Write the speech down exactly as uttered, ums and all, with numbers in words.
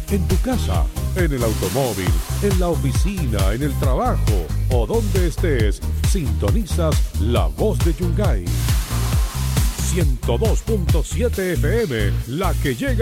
en tu casa, en el automóvil, en la oficina, en el trabajo o donde estés, sintonizas La Voz de Yungay. ciento dos punto siete F M, la que llega